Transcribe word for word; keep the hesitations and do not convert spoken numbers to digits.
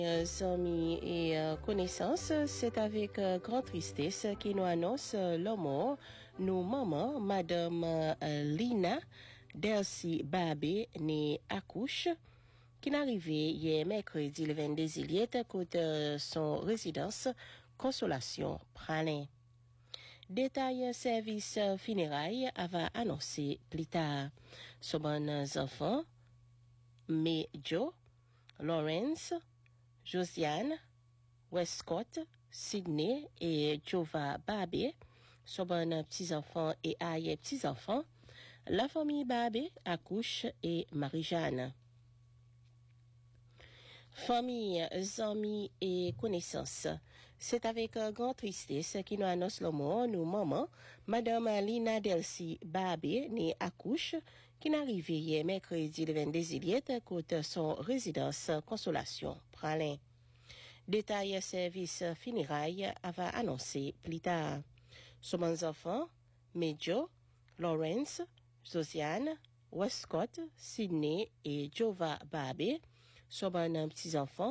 Amis et euh, connaissances, c'est avec euh, grande tristesse qui nous annonce euh, la mort nos mamans, Madame euh, Lina Delcy Babé, née Accouche, qui est arrivée hier mercredi le vingt-deux juillet côté euh, son résidence Consolation Pralin. Détail service funérailles avait annoncé plus tard. Son bon enfants, May Joe, Lawrence, Josiane, Westcott, Sydney et Jova Babé, son bon petits-enfants et arrière petits-enfants, la famille Babé, Accouche et Marie-Jeanne. Famille, amis et connaissances, c'est avec euh, grande tristesse qui nous annonce le mot, nos mamans, Madame Lina Delcy Babé, née Accouche, qui est arrivée hier mercredi le vingt-deux juillet côté son résidence Consolation Pralin. Détail service funérailles avait annoncé plus tard. Son bons enfants, Medjo, Lawrence, Josiane, Westcott, Sydney et Jova Babé, son bon petits-enfants,